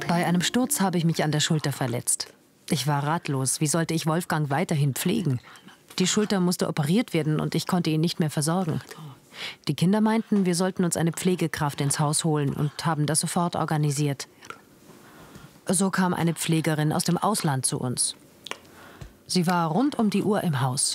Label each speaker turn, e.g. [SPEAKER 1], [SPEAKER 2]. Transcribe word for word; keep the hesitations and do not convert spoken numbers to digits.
[SPEAKER 1] Bei einem Sturz habe ich mich an der Schulter verletzt. Ich war ratlos. Wie sollte ich Wolfgang weiterhin pflegen? Die Schulter musste operiert werden und ich konnte ihn nicht mehr versorgen. Die Kinder meinten, wir sollten uns eine Pflegekraft ins Haus holen und haben das sofort organisiert. So kam eine Pflegerin aus dem Ausland zu uns. Sie war rund um die Uhr im Haus.